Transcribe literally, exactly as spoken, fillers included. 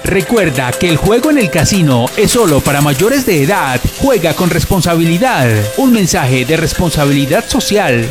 Recuerda que el juego en el casino es solo para mayores de edad. Juega con responsabilidad. Un mensaje de responsabilidad social.